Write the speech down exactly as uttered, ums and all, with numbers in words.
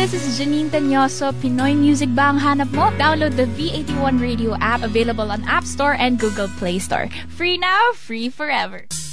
this is Janine Tanyoso. Pinoy music ba ang hanap mo? Download the V eighty-one Radio app, available on App Store and Google Play Store. Free now, free forever.